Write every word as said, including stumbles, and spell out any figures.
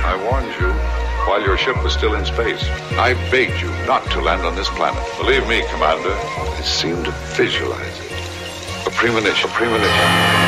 I warned you while your ship was still in space. I begged you not to land on this planet. Believe me, Commander, I seem to visualize it. A premonition, a premonition.